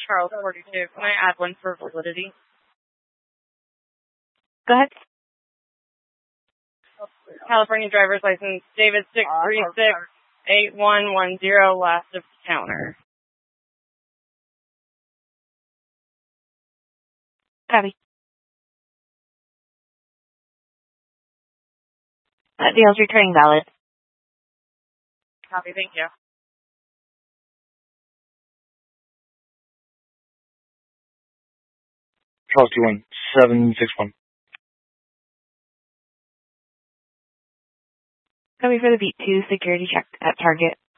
Charles 42. Can I add one for validity? Go ahead. California driver's license, David 636-8110, last of counter. Copy. That deal's returning valid. Copy, thank you. Charles 21761. Copy for the beat 2 security check at Target.